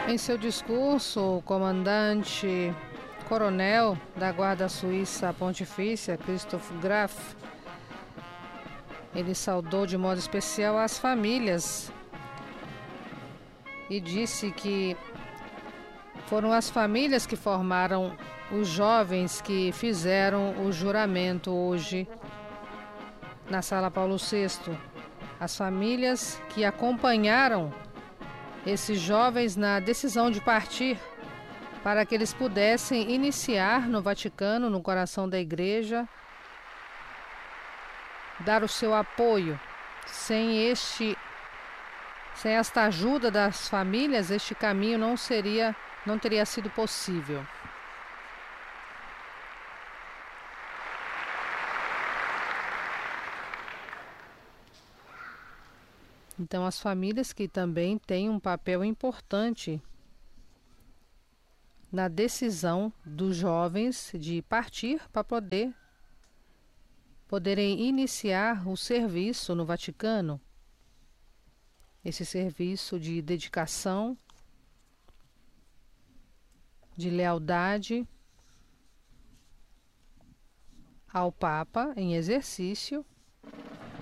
Em seu discurso, o comandante coronel da Guarda Suíça Pontifícia, Christoph Graf, ele saudou de modo especial as famílias e disse que foram as famílias que formaram os jovens que fizeram o juramento hoje na Sala Paulo VI. As famílias que acompanharam esses jovens na decisão de partir para que eles pudessem iniciar no Vaticano, no coração da igreja, dar o seu apoio. Sem esta ajuda das famílias, este caminho não teria sido possível. Então, as famílias que também têm um papel importante na decisão dos jovens de partir para poderem iniciar o serviço no Vaticano. Esse serviço de dedicação, de lealdade ao Papa em exercício